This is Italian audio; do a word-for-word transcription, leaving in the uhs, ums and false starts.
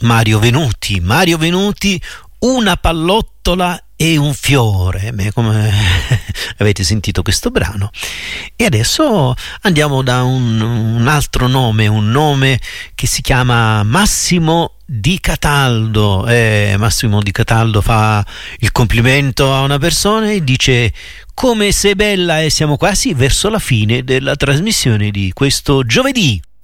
Mario Venuti, Mario Venuti, Una pallottola e un fiore. Beh, come avete sentito questo brano. E adesso andiamo da un, un altro nome, un nome che si chiama Massimo Di Cataldo. Eh, Massimo Di Cataldo fa il complimento a una persona e dice: come sei bella, e siamo quasi verso la fine della trasmissione di questo giovedì.